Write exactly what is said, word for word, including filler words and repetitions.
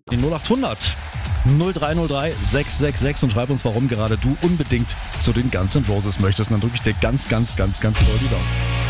Die null acht hundert null drei null drei sechs sechs sechs und schreib uns, warum gerade du unbedingt zu den Guns N' Roses möchtest. Und dann drücke ich dir ganz, ganz, ganz, ganz doll die Daumen.